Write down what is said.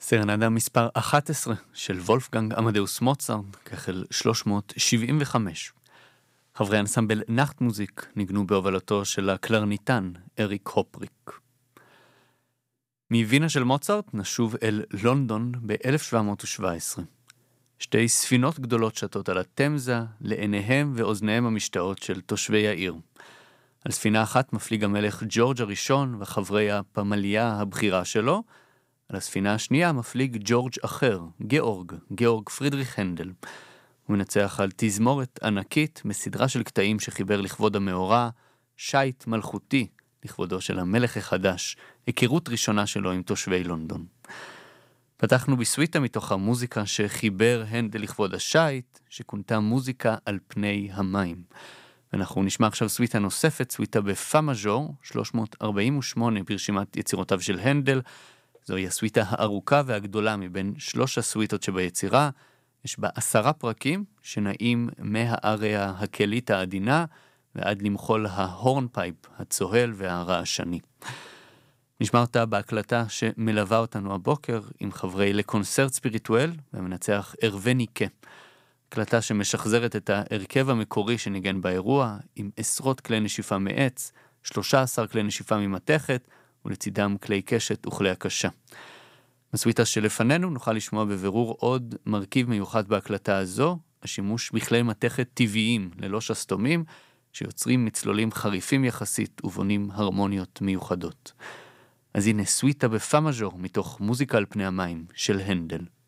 סרנדה מספר 11 של וולפגנג אמדאוס מוצרט, כחל 375. חברי אנסמבל נחט מוזיק ניגנו בהובלתו של הקלרניטן אריק הופריק. מווינה של מוצרט נשוב אל לונדון ב-1717. שתי ספינות גדולות שטות על התמזה לעיניהם ואוזניהם המשתאות של תושבי העיר. על ספינה אחת מפליג המלך ג'ורג' הראשון וחברי הפמליה הבכירה שלו, על הספינה השנייה מפליג ג'ורג' אחר, גאורג פרידריך הנדל. הוא מנצח על תזמורת ענקית מסדרה של קטעים שחיבר לכבוד המאורע, שייט מלכותי לכבודו של המלך החדש, היכרות ראשונה שלו עם תושבי לונדון. פתחנו בסוויטה מתוך המוזיקה שחיבר הנדל לכבוד השייט, שכונתה מוזיקה על פני המים. ואנחנו נשמע עכשיו סוויטה נוספת, סוויטה בפא מז'ור, 348 ברשימת יצירותיו של הנדל. זוהי הסוויטה הארוכה והגדולה מבין 3 הסוויטות שביצירה. יש בה 10 פרקים שנעים מהאריה הכלית העדינה ועד למחול ההורנפייפ, הצוהל והרעשני. נשמע אותה בהקלטה שמלווה אותנו הבוקר עם חברי לקונצרט ספיריטואל והמנצח ארווניקה. הקלטה שמשחזרת את ההרכב המקורי שניגן באירוע עם עשרות כלי נשיפה מעץ, 13 כלי נשיפה ממתכת ולצידם כלי קשת וכלי הקשה. בסוויטה שלפנינו נוכל לשמוע בבירור עוד מרכיב מיוחד בהקלטה הזו, השימוש בכלי מתכת טבעיים ללא שסתומים, שיוצרים מצלולים חריפים יחסית ובונים הרמוניות מיוחדות. אז הנה סוויטה בפא מז'ור מתוך מוזיקה על פני המים של הנדל.